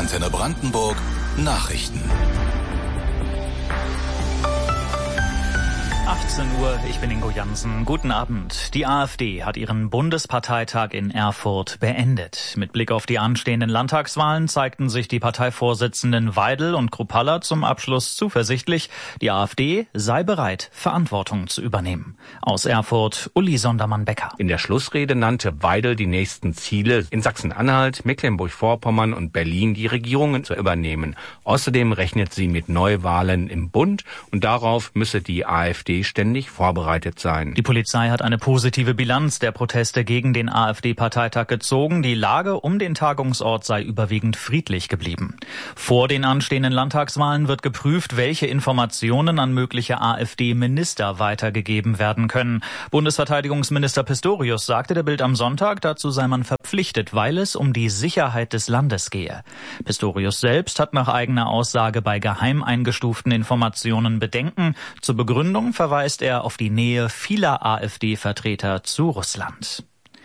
Antenne Brandenburg Nachrichten. 18 Uhr, ich bin Ingo Jansen. Guten Abend. Die AfD hat ihren Bundesparteitag in Erfurt beendet. Mit Blick auf die anstehenden Landtagswahlen zeigten sich die Parteivorsitzenden Weidel und Kruppalla zum Abschluss zuversichtlich. Die AfD sei bereit, Verantwortung zu übernehmen. Aus Erfurt, Uli Sondermann-Becker. In der Schlussrede nannte Weidel die nächsten Ziele. In Sachsen-Anhalt, Mecklenburg-Vorpommern und Berlin die Regierungen zu übernehmen. Außerdem rechnet sie mit Neuwahlen im Bund und darauf müsse die AfD ständig vorbereitet sein. Die Polizei hat eine positive Bilanz der Proteste gegen den AfD-Parteitag gezogen. Die Lage um den Tagungsort sei überwiegend friedlich geblieben. Vor den anstehenden Landtagswahlen wird geprüft, welche Informationen an mögliche AfD-Minister weitergegeben werden können. Bundesverteidigungsminister Pistorius sagte der Bild am Sonntag, dazu sei man verpflichtet, weil es um die Sicherheit des Landes gehe. Pistorius selbst hat nach eigener Aussage bei geheim eingestuften Informationen Bedenken. Zur Begründung verweist er auf die Nähe vieler AfD-Vertreter zu Russland.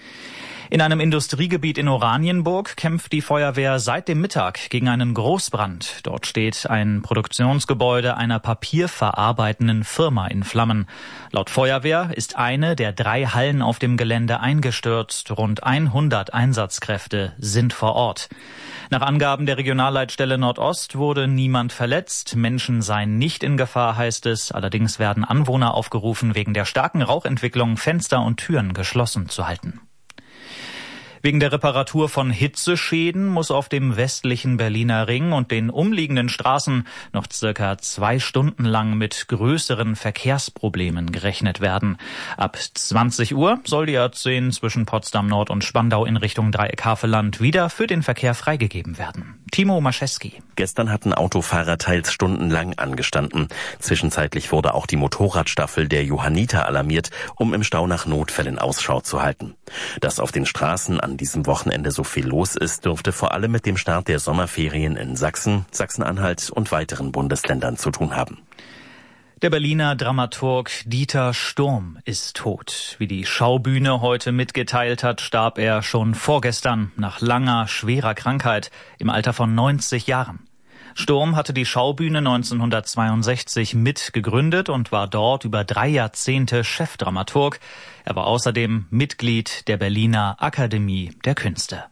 In einem Industriegebiet in Oranienburg kämpft die Feuerwehr seit dem Mittag gegen einen Großbrand. Dort steht ein Produktionsgebäude einer papierverarbeitenden Firma in Flammen. Laut Feuerwehr ist eine der 3 Hallen auf dem Gelände eingestürzt. Rund 100 Einsatzkräfte sind vor Ort. Nach Angaben der Regionalleitstelle Nordost wurde niemand verletzt. Menschen seien nicht in Gefahr, heißt es. Allerdings werden Anwohner aufgerufen, wegen der starken Rauchentwicklung Fenster und Türen geschlossen zu halten. Wegen der Reparatur von Hitzeschäden muss auf dem westlichen Berliner Ring und den umliegenden Straßen noch circa 2 Stunden lang mit größeren Verkehrsproblemen gerechnet werden. Ab 20 Uhr soll die A10 zwischen Potsdam Nord und Spandau in Richtung Dreieck-Havelland wieder für den Verkehr freigegeben werden. Timo Mascheski. Gestern hatten Autofahrer teils stundenlang angestanden. Zwischenzeitlich wurde auch die Motorradstaffel der Johanniter alarmiert, um im Stau nach Notfällen Ausschau zu halten. Dass auf den Straßen an diesem Wochenende so viel los ist, dürfte vor allem mit dem Start der Sommerferien in Sachsen, Sachsen-Anhalt und weiteren Bundesländern zu tun haben. Der Berliner Dramaturg Dieter Sturm ist tot. Wie die Schaubühne heute mitgeteilt hat, starb er schon vorgestern nach langer, schwerer Krankheit im Alter von 90 Jahren. Sturm hatte die Schaubühne 1962 mitgegründet und war dort über 3 Jahrzehnte Chefdramaturg. Er war außerdem Mitglied der Berliner Akademie der Künste.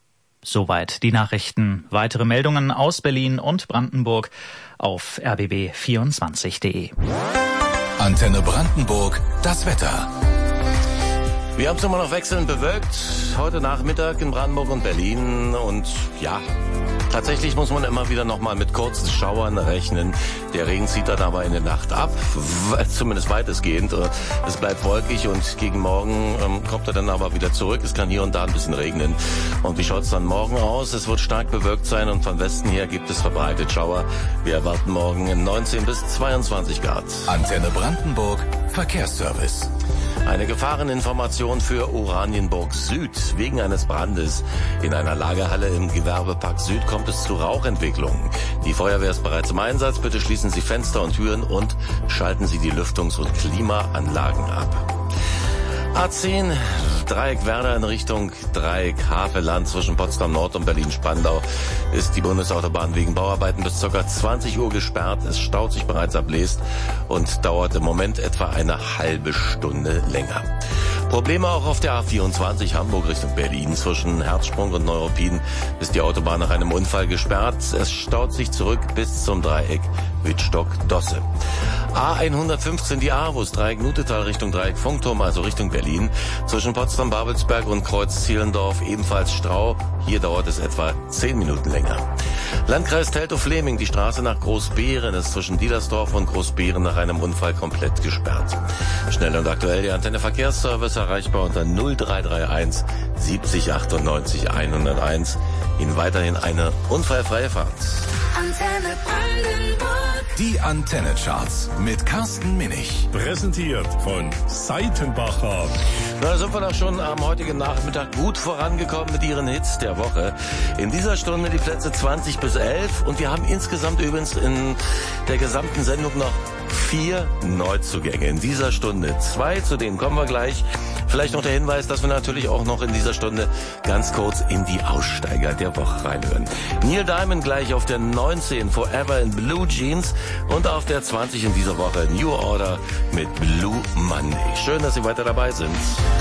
Soweit die Nachrichten. Weitere Meldungen aus Berlin und Brandenburg auf rbb24.de. Antenne Brandenburg, das Wetter. Wir haben es immer noch wechselnd bewölkt, heute Nachmittag in Brandenburg und Berlin und ja, tatsächlich muss man immer wieder nochmal mit kurzen Schauern rechnen. Der Regen zieht dann aber in der Nacht ab, zumindest weitestgehend. Es bleibt wolkig und gegen Morgen kommt er dann aber wieder zurück. Es kann hier und da ein bisschen regnen. Und wie schaut es dann morgen aus? Es wird stark bewölkt sein und von Westen her gibt es verbreitet Schauer. Wir erwarten morgen 19 bis 22 Grad. Antenne Brandenburg, Verkehrsservice. Eine Gefahreninformation für Oranienburg Süd. Wegen eines Brandes in einer Lagerhalle im Gewerbepark Süd kommt es zu Rauchentwicklungen. Die Feuerwehr ist bereits im Einsatz. Bitte schließen Sie Fenster und Türen und schalten Sie die Lüftungs- und Klimaanlagen ab. A10, Dreieck Werder in Richtung Dreieck Havelland zwischen Potsdam Nord und Berlin-Spandau ist die Bundesautobahn wegen Bauarbeiten bis ca. 20 Uhr gesperrt. Es staut sich bereits ab Leest und dauert im Moment etwa eine halbe Stunde länger. Probleme auch auf der A24 Hamburg Richtung Berlin. Zwischen Herzsprung und Neuruppin ist die Autobahn nach einem Unfall gesperrt. Es staut sich zurück bis zum Dreieck Wittstock-Dosse. A115 die Aarhus, Dreieck Nutetal Richtung Dreieck Funkturm, also Richtung Berlin. Zwischen Potsdam-Babelsberg und Kreuz-Zielendorf ebenfalls Stau. Hier dauert es etwa 10 Minuten länger. Landkreis Teltow-Fläming, die Straße nach Großbeeren ist zwischen Dielersdorf und Großbeeren nach einem Unfall komplett gesperrt. Schnell und aktuell die Antenne Verkehrsservice erreichbar unter 0331 70 98 101. Ihnen weiterhin eine unfallfreie Fahrt. Antenne Brandenburg. Die Antenne-Charts mit Carsten Minich. Präsentiert von Seitenbacher. Na, da sind wir doch schon am heutigen Nachmittag gut vorangekommen mit Ihren Hits der Woche. In dieser Stunde die Plätze 20 bis 11 und wir haben insgesamt übrigens in der gesamten Sendung noch 4 Neuzugänge in dieser Stunde. 2, zu denen kommen wir gleich. Vielleicht noch der Hinweis, dass wir natürlich auch noch in dieser Stunde ganz kurz in die Aussteiger der Woche reinhören. Neil Diamond gleich auf der 19, Forever in Blue Jeans, und auf der 20 in dieser Woche New Order mit Blue Monday. Schön, dass Sie weiter dabei sind.